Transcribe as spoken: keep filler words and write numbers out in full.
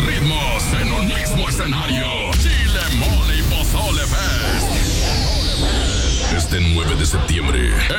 ritmos en un mismo escenario. Chile, mole y pozole fest. Este nueve de septiembre.